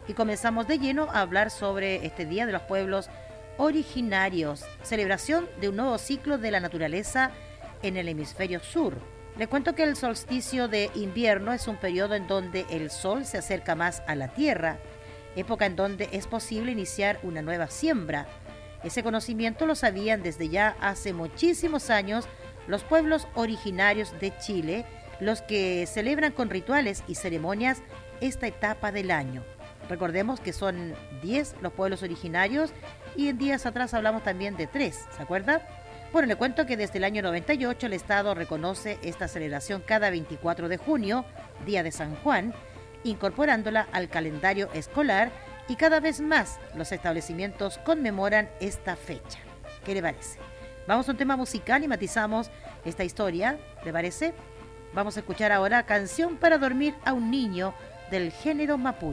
Y comenzamos de lleno a hablar sobre este Día de los Pueblos Originarios, celebración de un nuevo ciclo de la naturaleza en el hemisferio sur. Le cuento que el solsticio de invierno es un periodo en donde el sol se acerca más a la tierra, época en donde es posible iniciar una nueva siembra. Ese conocimiento lo sabían desde ya hace muchísimos años los pueblos originarios de Chile, los que celebran con rituales y ceremonias esta etapa del año. Recordemos que son 10 los pueblos originarios y en días atrás hablamos también de 3, ¿se acuerda? Bueno, le cuento que desde el año 98 el Estado reconoce esta celebración cada 24 de junio, Día de San Juan, incorporándola al calendario escolar y cada vez más los establecimientos conmemoran esta fecha. ¿Qué le parece? Vamos a un tema musical y matizamos esta historia, ¿le parece? Vamos a escuchar ahora Canción para dormir a un niño del género mapuche.